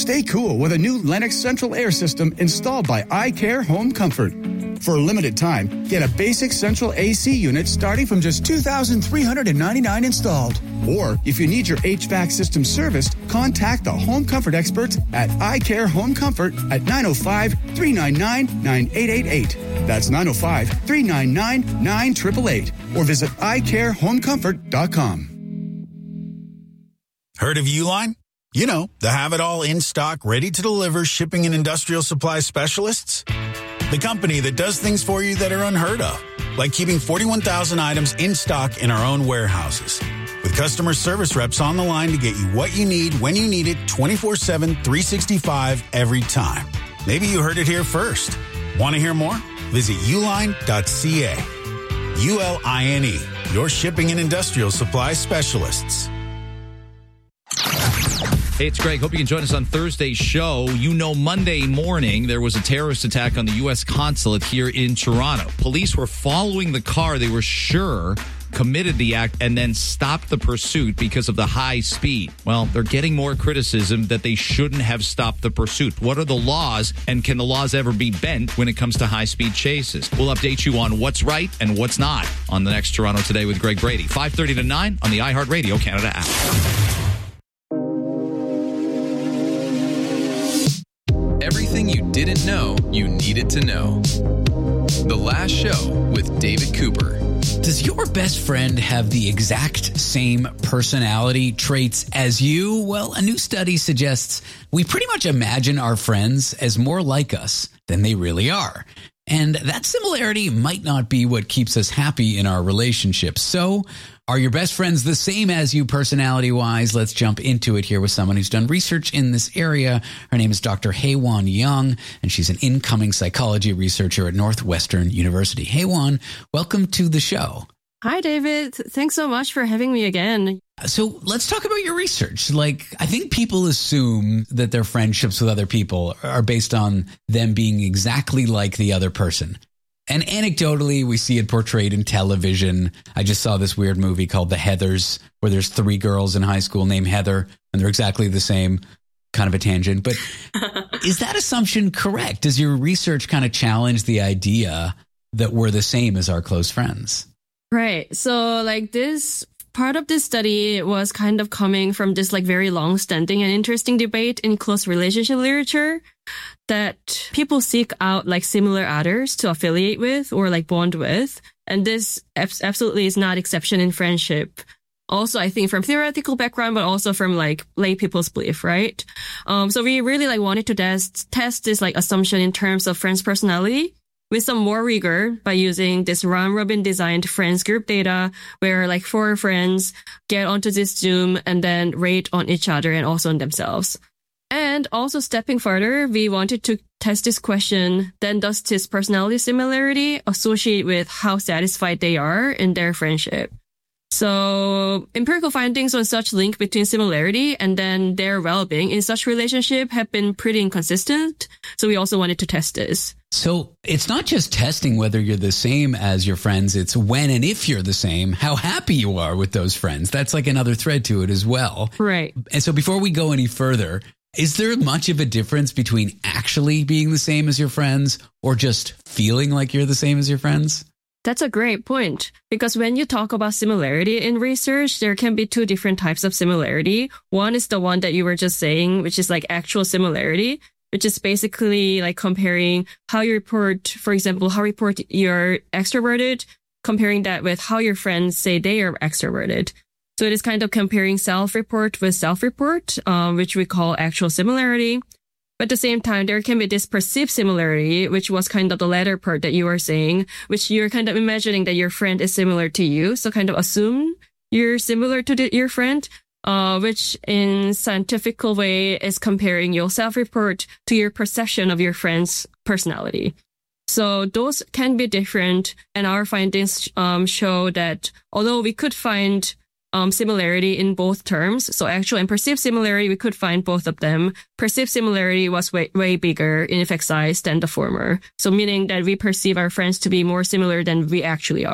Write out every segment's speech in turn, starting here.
Stay cool with a new Lennox Central Air System installed by iCare Home Comfort. For a limited time, get a basic central AC unit starting from just $2,399 installed. Or if you need your HVAC system serviced, contact the Home Comfort experts at iCare Home Comfort at 905-399-9888. That's 905-399-9888. Or visit iCareHomeComfort.com. Heard of Uline? You know, the have-it-all in-stock, ready-to-deliver shipping and industrial supply specialists. The company that does things for you that are unheard of, like keeping 41,000 items in stock in our own warehouses. With customer service reps on the line to get you what you need, when you need it, 24/7, 365, every time. Maybe you heard it here first. Want to hear more? Visit uline.ca. ULINE, your shipping and industrial supply specialists. Hey, it's Greg. Hope you can join us on Thursday's show. You know, Monday morning, there was a terrorist attack on the U.S. consulate here in Toronto. Police were following the car they were sure committed the act and then stopped the pursuit because of the high speed. Well, they're getting more criticism that they shouldn't have stopped the pursuit. What are the laws, and can the laws ever be bent when it comes to high-speed chases? We'll update you on what's right and what's not on the next Toronto Today with Greg Brady. 5:30 to 9 on the iHeartRadio Canada app. Everything you didn't know you needed to know. The Last Show with David Cooper. Does your best friend have the exact same personality traits as you? Well, a new study suggests we pretty much imagine our friends as more like us than they really are. And that similarity might not be what keeps us happy in our relationships. So, are your best friends the same as you personality-wise? Let's jump into it here with someone who's done research in this area. Her name is Dr. Haewon Young, and she's an incoming psychology researcher at Northwestern University. Haewon, welcome to the show. Hi, David. Thanks so much for having me again. So let's talk about your research. I think people assume that their friendships with other people are based on them being exactly like the other person. And anecdotally, we see it portrayed in television. I just saw this weird movie called The Heathers, where there's 3 girls in high school named Heather, and they're exactly the same. Kind of a tangent. But is that assumption correct? Does your research kind of challenge the idea that we're the same as our close friends? Right. So this part of this study was kind of coming from this very long-standing and interesting debate in close relationship literature that people seek out similar others to affiliate with or bond with. And this absolutely is not exception in friendship. Also, I think from theoretical background, but also from lay people's belief, right? So we really wanted to test this assumption in terms of friends' personality with some more rigor by using this round-robin designed friends group data where 4 friends get onto this Zoom and then rate on each other and also on themselves. And also stepping further, we wanted to test this question, then does this personality similarity associate with how satisfied they are in their friendship? So empirical findings on such link between similarity and then their well-being in such relationship have been pretty inconsistent. So we also wanted to test this. So it's not just testing whether you're the same as your friends. It's when and if you're the same, how happy you are with those friends. That's another thread to it as well. Right. And so before we go any further, is there much of a difference between actually being the same as your friends or just feeling like you're the same as your friends? That's a great point, because when you talk about similarity in research, there can be 2 different types of similarity. One is the one that you were just saying, which is actual similarity, which is basically comparing how you report, for example, how you're extroverted, comparing that with how your friends say they are extroverted. So it is kind of comparing self-report with self-report, which we call actual similarity. But at the same time, there can be this perceived similarity, which was kind of the latter part that you were saying, which you're kind of imagining that your friend is similar to you. So kind of assume you're similar to your friend, which in scientific way is comparing your self-report to your perception of your friend's personality. So those can be different. And our findings show that although we could find similarity in both terms. So actual and perceived similarity, we could find both of them. Perceived similarity was way bigger in effect size than the former. So meaning that we perceive our friends to be more similar than we actually are.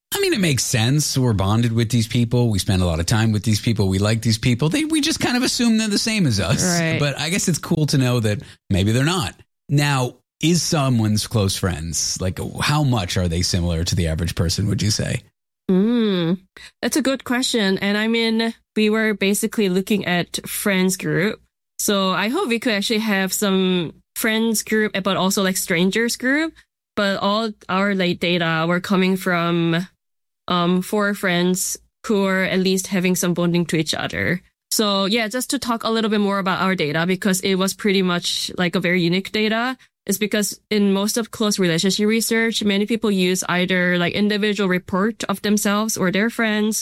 I mean, it makes sense. We're bonded with these people. We spend a lot of time with these people. We like these people. We just kind of assume they're the same as us. Right. But I guess it's cool to know that maybe they're not. Now, is someone's close friends, like how much are they similar to the average person, would you say? That's a good question. And I mean, we were basically looking at friends group. So I hope we could actually have some friends group, but also like strangers group. But all our late data were coming from 4 friends who are at least having some bonding to each other. So yeah, just to talk a little bit more about our data, because it was pretty much like a very unique data, is because in most of close relationship research, many people use either like individual report of themselves or their friends,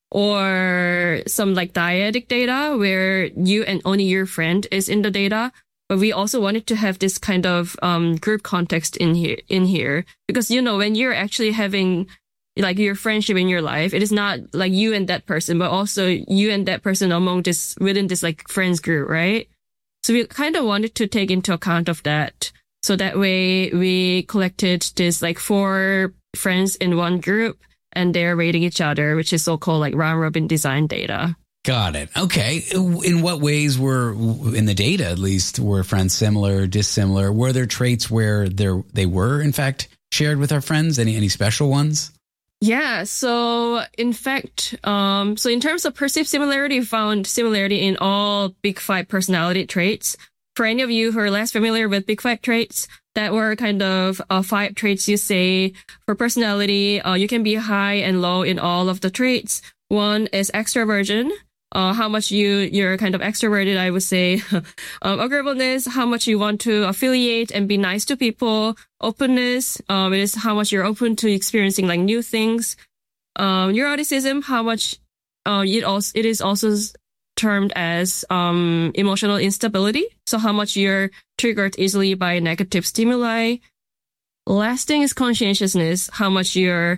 or some like dyadic data where you and only your friend is in the data. But we also wanted to have this kind of group context in here, because, you know, when you're actually having like your friendship in your life, it is not like you and that person, but also you and that person within this like friends group, right? So we kind of wanted to take into account of that. So that way we collected this like 4 friends in one group and they're rating each other, which is so-called like round robin design data. Got it. Okay. In what ways in the data at least, were friends similar, dissimilar? Were there traits where they were in fact shared with our friends? Any special ones? Yeah. So in fact, so in terms of perceived similarity, we found similarity in all Big 5 personality traits. For any of you who are less familiar with Big 5 traits, that were kind of 5 traits you say for personality. You can be high and low in all of the traits. One is extroversion. How much you're kind of extroverted, I would say. Agreeableness, how much you want to affiliate and be nice to people. Openness, it is how much you're open to experiencing like new things. Neuroticism, how much it is also termed as emotional instability. So how much you're triggered easily by negative stimuli. Last thing is conscientiousness, how much you're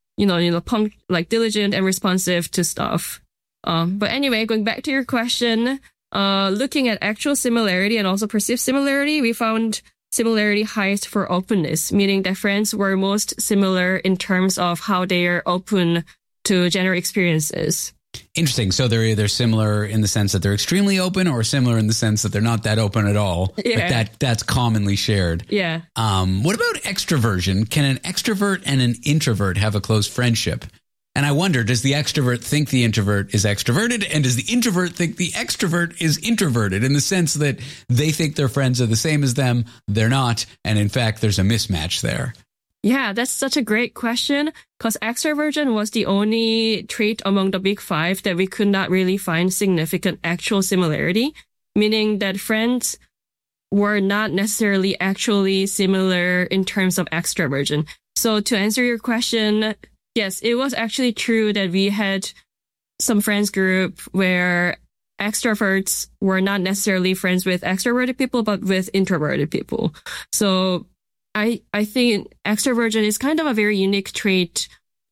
diligent and responsive to stuff. But anyway, going back to your question, looking at actual similarity and also perceived similarity, we found similarity highest for openness, meaning that friends were most similar in terms of how they are open to general experiences. Interesting. So they're either similar in the sense that they're extremely open, or similar in the sense that they're not that open at all. Yeah. But that's commonly shared. Yeah. What about extroversion? Can an extrovert and an introvert have a close friendship? And I wonder, does the extrovert think the introvert is extroverted? And does the introvert think the extrovert is introverted, in the sense that they think their friends are the same as them? They're not. And in fact, there's a mismatch there. Yeah, that's such a great question, because extroversion was the only trait among the Big 5 that we could not really find significant actual similarity, meaning that friends were not necessarily actually similar in terms of extroversion. So to answer your question, yes, it was actually true that we had some friends group where extroverts were not necessarily friends with extroverted people, but with introverted people. So I think extroversion is kind of a very unique trait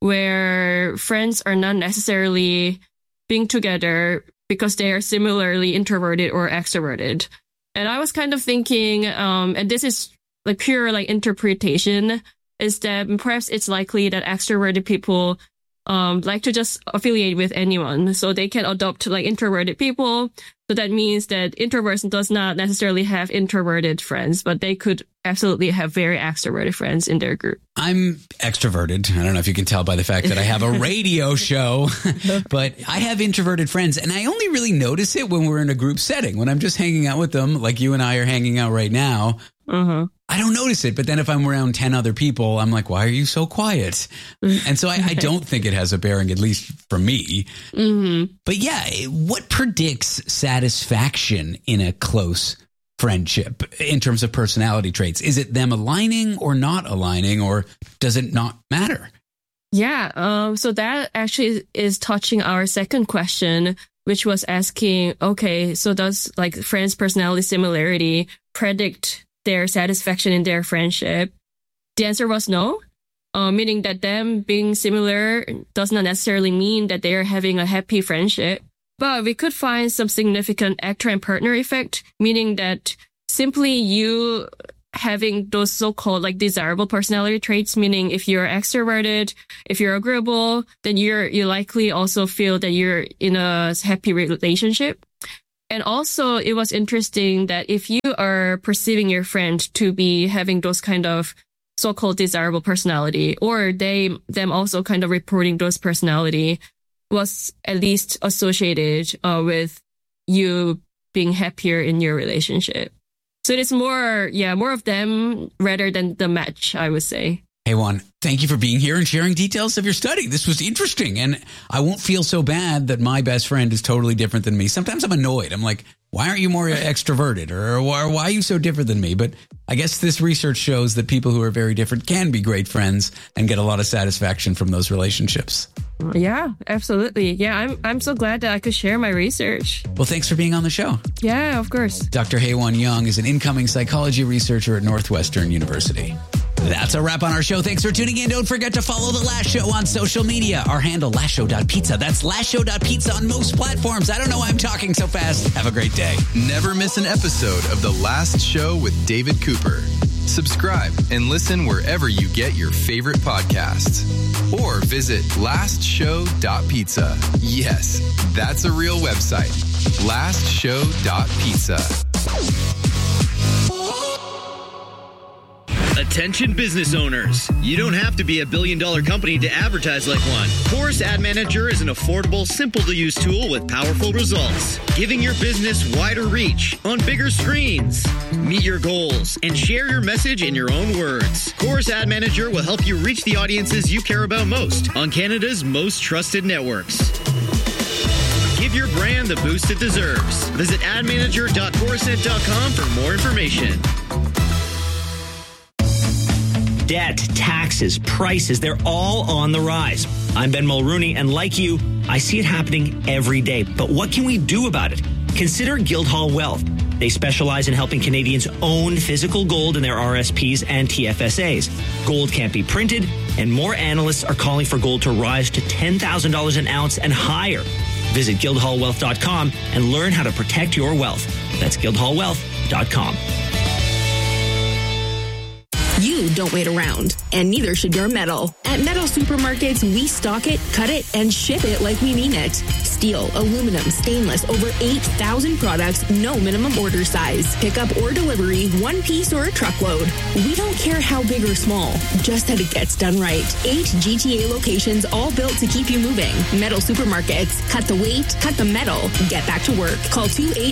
where friends are not necessarily being together because they are similarly introverted or extroverted. And I was kind of thinking, and this is like pure like interpretation, is that perhaps it's likely that extroverted people like to just affiliate with anyone. So they can adopt like introverted people. So that means that introverts does not necessarily have introverted friends, but they could absolutely have very extroverted friends in their group. I'm extroverted. I don't know if you can tell by the fact that I have a radio show, but I have introverted friends, and I only really notice it when we're in a group setting, when I'm just hanging out with them, like you and I are hanging out right now. I don't notice it. But then if I'm around 10 other people, I'm like, why are you so quiet? And so I don't think it has a bearing, at least for me. But yeah, what predicts satisfaction in a close friendship in terms of personality traits? Is it them aligning or not aligning, or does it not matter? Yeah. So that actually is touching our second question, which was asking, okay, so does like friends' personality similarity predict their satisfaction in their friendship? The answer was no, meaning that them being similar does not necessarily mean that they are having a happy friendship. But we could find some significant actor and partner effect, meaning that simply you having those so-called like desirable personality traits, meaning if you're extroverted, if you're agreeable, then you likely also feel that you're in a happy relationship. And also it was interesting that if you are perceiving your friend to be having those kind of so-called desirable personality, or them also kind of reporting those personality, was at least associated with you being happier in your relationship. So it is more of them rather than the match, I would say. Hey, Juan, thank you for being here and sharing details of your study. This was interesting, and I won't feel so bad that my best friend is totally different than me. Sometimes I'm annoyed. I'm like, why aren't you more extroverted? Or why are you so different than me? But I guess this research shows that people who are very different can be great friends and get a lot of satisfaction from those relationships. Yeah, absolutely. Yeah, I'm so glad that I could share my research. Well, thanks for being on the show. Yeah, of course. Dr. Haewon Young is an incoming psychology researcher at Northwestern University. That's a wrap on our show. Thanks for tuning in. Don't forget to follow The Last Show on social media. Our handle, lastshow.pizza. That's lastshow.pizza on most platforms. I don't know why I'm talking so fast. Have a great day. Never miss an episode of The Last Show with David Cooper. Subscribe and listen wherever you get your favorite podcasts. Or visit lastshow.pizza. Yes, that's a real website. Lastshow.pizza. Attention business owners. You don't have to be a billion-dollar company to advertise like one. Chorus Ad Manager is an affordable, simple-to-use tool with powerful results, giving your business wider reach on bigger screens. Meet your goals and share your message in your own words. Chorus Ad Manager will help you reach the audiences you care about most on Canada's most trusted networks. Give your brand the boost it deserves. Visit admanager.corusent.com for more information. Debt, taxes, prices, they're all on the rise. I'm Ben Mulrooney, and like you, I see it happening every day. But what can we do about it? Consider Guildhall Wealth. They specialize in helping Canadians own physical gold in their RSPs and TFSAs. Gold can't be printed, and more analysts are calling for gold to rise to $10,000 an ounce and higher. Visit guildhallwealth.com and learn how to protect your wealth. That's guildhallwealth.com. You don't wait around, and neither should your metal. At Metal Supermarkets, we stock it, cut it, and ship it like we mean it. Steel, aluminum, stainless, over 8,000 products, no minimum order size. Pickup or delivery, one piece or a truckload. We don't care how big or small, just that it gets done right. 8 GTA locations, all built to keep you moving. Metal Supermarkets. Cut the weight, cut the metal, get back to work. Call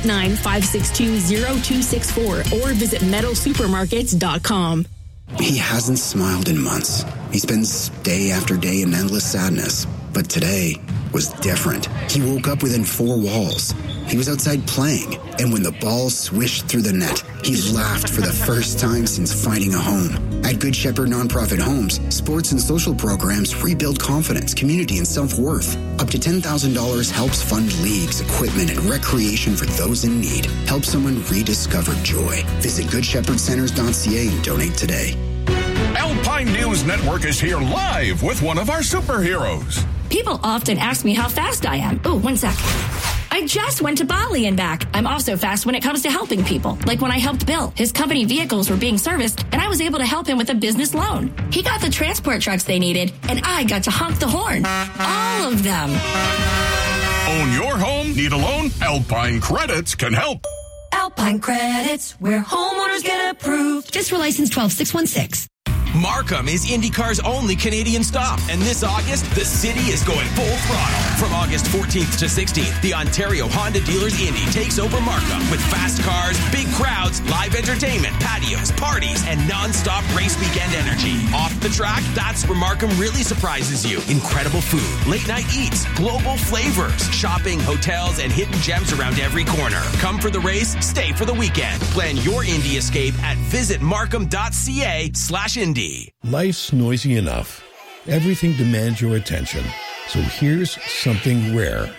289-562-0264 or visit metalsupermarkets.com. He hasn't smiled in months. He spends day after day in endless sadness. But today was different. He woke up within 4 walls. He was outside playing, and when the ball swished through the net, he laughed for the first time since finding a home. At Good Shepherd Nonprofit Homes, sports and social programs rebuild confidence, community, and self-worth. Up to $10,000 helps fund leagues, equipment, and recreation for those in need. Help someone rediscover joy. Visit goodshepherdcenters.ca and donate today. Alpine News Network is here live with one of our superheroes. People often ask me how fast I am. Oh, 1 sec. I just went to Bali and back. I'm also fast when it comes to helping people. Like when I helped Bill. His company vehicles were being serviced, and I was able to help him with a business loan. He got the transport trucks they needed, and I got to honk the horn. All of them. Own your home? Need a loan? Alpine Credits can help. Alpine Credits, where homeowners get approved. Just for license 12616. Markham is IndyCar's only Canadian stop, and this August, the city is going full throttle. From August 14th to 16th, the Ontario Honda Dealers Indy takes over Markham with fast cars, big crowds, live entertainment, patios, parties, and non-stop race weekend energy. Off the track, that's where Markham really surprises you. Incredible food, late-night eats, global flavors, shopping, hotels, and hidden gems around every corner. Come for the race, stay for the weekend. Plan your Indy escape at visitmarkham.ca/Indy. Life's noisy enough. Everything demands your attention. So here's something rare.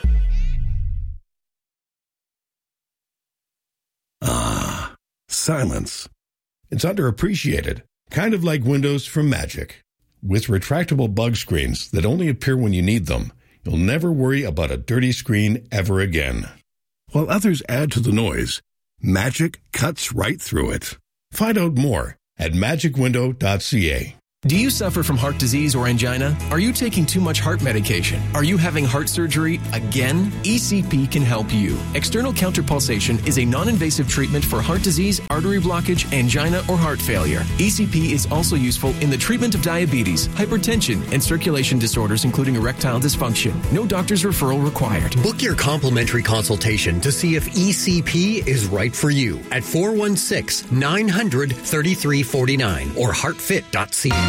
Ah, silence. It's underappreciated, kind of like windows from Magic. With retractable bug screens that only appear when you need them, you'll never worry about a dirty screen ever again. While others add to the noise, Magic cuts right through it. Find out more at magicwindow.ca. Do you suffer from heart disease or angina? Are you taking too much heart medication? Are you having heart surgery again? ECP can help you. External counterpulsation is a non-invasive treatment for heart disease, artery blockage, angina, or heart failure. ECP is also useful in the treatment of diabetes, hypertension, and circulation disorders, including erectile dysfunction. No doctor's referral required. Book your complimentary consultation to see if ECP is right for you at 416-900-3349 or heartfit.ca.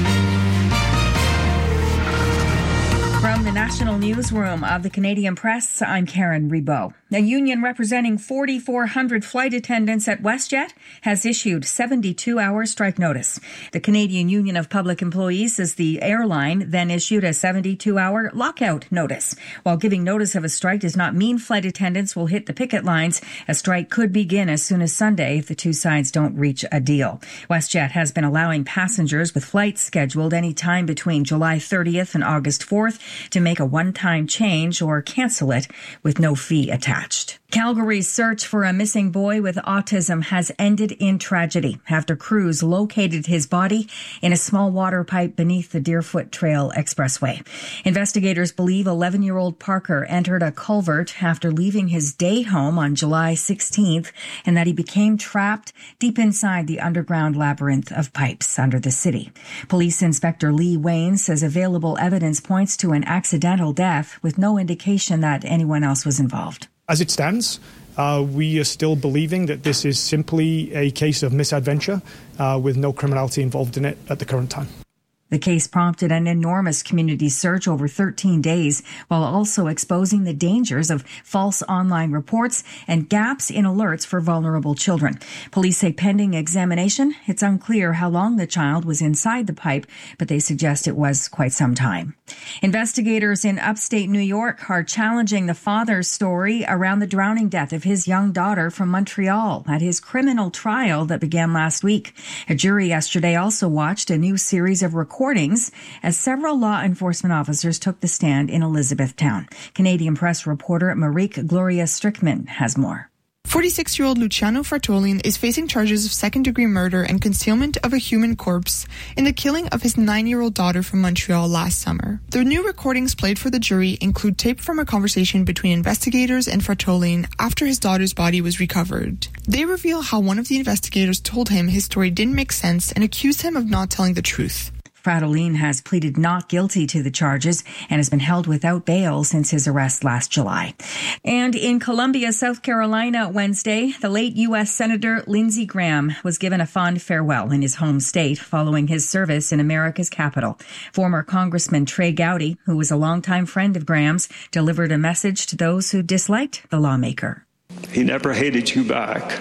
From the National Newsroom of the Canadian Press, I'm Karen Rebow. A union representing 4,400 flight attendants at WestJet has issued 72-hour strike notice. The Canadian Union of Public Employees says the airline then issued a 72-hour lockout notice. While giving notice of a strike does not mean flight attendants will hit the picket lines, a strike could begin as soon as Sunday if the two sides don't reach a deal. WestJet has been allowing passengers with flights scheduled any time between July 30th and August 4th to make a one-time change or cancel it with no fee attached. Calgary's search for a missing boy with autism has ended in tragedy after crews located his body in a small water pipe beneath the Deerfoot Trail Expressway. Investigators believe 11-year-old Parker entered a culvert after leaving his day home on July 16th and that he became trapped deep inside the underground labyrinth of pipes under the city. Police Inspector Lee Wayne says available evidence points to an accidental death with no indication that anyone else was involved. As it stands, we are still believing that this is simply a case of misadventure with no criminality involved in it at the current time. The case prompted an enormous community search over 13 days, while also exposing the dangers of false online reports and gaps in alerts for vulnerable children. Police say pending examination, it's unclear how long the child was inside the pipe, but they suggest it was quite some time. Investigators in upstate New York are challenging the father's story around the drowning death of his young daughter from Montreal at his criminal trial that began last week. A jury yesterday also watched a new series of recordings as several law enforcement officers took the stand in Elizabethtown. Canadian Press reporter Marique Gloria Strickman has more. 46-year-old Luciano Fratolin is facing charges of second-degree murder and concealment of a human corpse in the killing of his 9-year-old daughter from Montreal last summer. The new recordings played for the jury include tape from a conversation between investigators and Fratolin after his daughter's body was recovered. They reveal how one of the investigators told him his story didn't make sense and accused him of not telling the truth. Fratolin has pleaded not guilty to the charges and has been held without bail since his arrest last July. And in Columbia, South Carolina, Wednesday, the late U.S. Senator Lindsey Graham was given a fond farewell in his home state following his service in America's capital. Former Congressman Trey Gowdy, who was a longtime friend of Graham's, delivered a message to those who disliked the lawmaker. He never hated you back.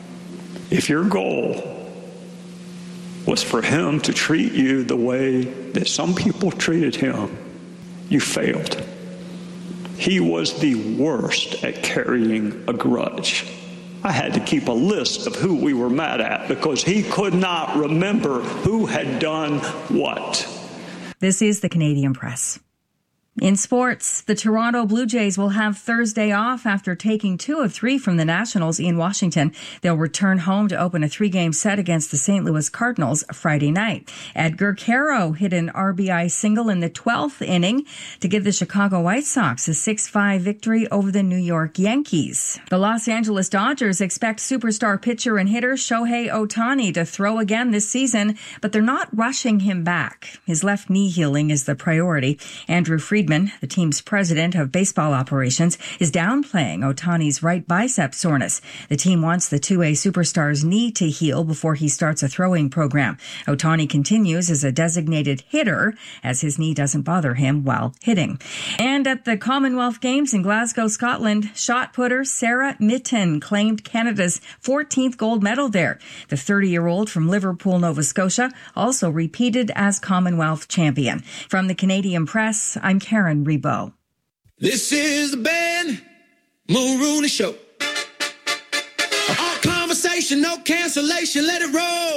If your goal was for him to treat you the way that some people treated him, you failed. He was the worst at carrying a grudge. I had to keep a list of who we were mad at because he could not remember who had done what. This is the Canadian Press. In sports, the Toronto Blue Jays will have Thursday off after taking 2 of 3 from the Nationals in Washington. They'll return home to open a 3-game set against the St. Louis Cardinals Friday night. Edgar Caro hit an RBI single in the 12th inning to give the Chicago White Sox a 6-5 victory over the New York Yankees. The Los Angeles Dodgers expect superstar pitcher and hitter Shohei Ohtani to throw again this season, but they're not rushing him back. His left knee healing is the priority. Andrew Friedman, the team's president of baseball operations, is downplaying Ohtani's right bicep soreness. The team wants the 2A superstar's knee to heal before he starts a throwing program. Ohtani continues as a designated hitter as his knee doesn't bother him while hitting. And at the Commonwealth Games in Glasgow, Scotland, shot putter Sarah Mitten claimed Canada's 14th gold medal there. The 30-year-old from Liverpool, Nova Scotia, also repeated as Commonwealth champion. From the Canadian Press, I'm Karen Rebow. This is the Ben Mulrooney Show. All conversation, no cancellation, let it roll.